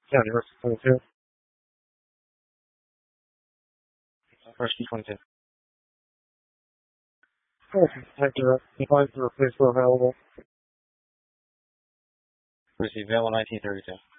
Yeah, reverse 22. First P22. Hector, P5 to replace were available. Receive available 1932.